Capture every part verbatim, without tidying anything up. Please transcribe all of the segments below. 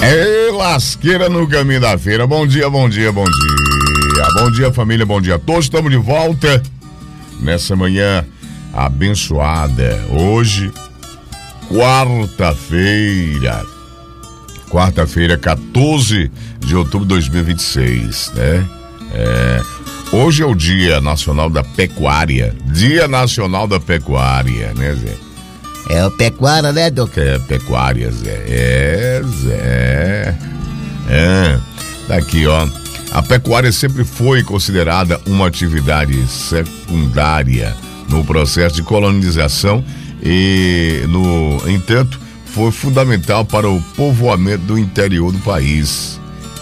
É lasqueira no caminho da feira. Bom dia, bom dia, bom dia. Bom dia, família, bom dia a todos. Estamos de volta nessa manhã abençoada. Hoje, quarta-feira. Quarta-feira, quatorze de outubro de dois mil e vinte e seis, né? É, hoje é o Dia Nacional da Pecuária. Dia Nacional da Pecuária, né, Zé? É o pecuária, né, doutor? É, pecuária, Zé. É, Zé. É. Daqui, ó. A pecuária sempre foi considerada uma atividade secundária no processo de colonização e, no entanto, foi fundamental para o povoamento do interior do país.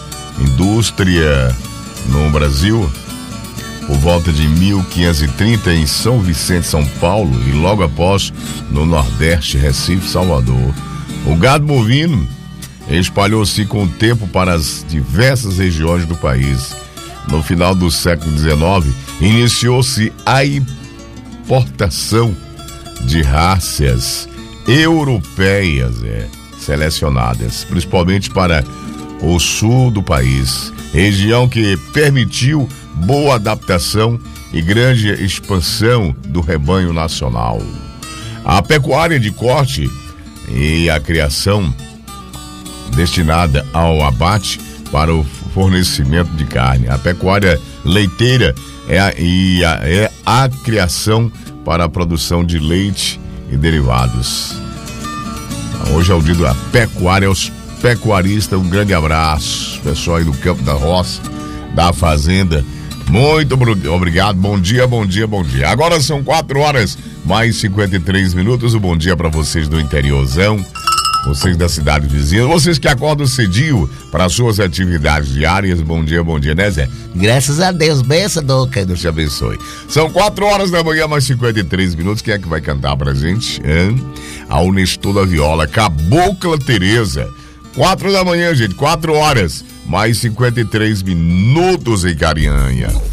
Indústria no Brasil, por volta de mil quinhentos e trinta em São Vicente, São Paulo, e logo após no Nordeste, Recife, Salvador. O gado bovino espalhou-se com o tempo para as diversas regiões do país. No final do século dezenove, iniciou-se a importação de raças europeias é, selecionadas, principalmente para o sul do país, região que permitiu boa adaptação e grande expansão do rebanho nacional. A pecuária de corte e a criação destinada ao abate para o fornecimento de carne. A pecuária leiteira é a, e a, é a criação para a produção de leite e derivados. Hoje é o dia da pecuária, aos pecuaristas, um grande abraço, pessoal aí do campo da roça, da fazenda. Muito obrigado, bom dia, bom dia, bom dia. Agora são quatro horas, mais cinquenta e três minutos. O bom dia para vocês do interiorzão, vocês da cidade vizinha, vocês que acordam cedinho para suas atividades diárias. Bom dia, bom dia, né, Zé? Graças a Deus, benção, doutor. Deus te abençoe. São quatro horas da manhã, mais cinquenta e três minutos. Quem é que vai cantar pra gente? Hein? A Unestor da Viola, Cabocla Tereza. Quatro da manhã, gente, quatro horas, mais cinquenta e três minutos em Carianha.